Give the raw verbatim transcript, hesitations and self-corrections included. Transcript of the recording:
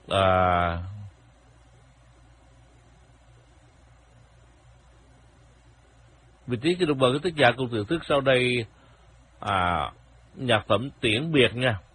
à, vị trí cái đồng bờ cái tác giả cùng thưởng thức sau đây à, nhạc phẩm Tiễn Biệt nha.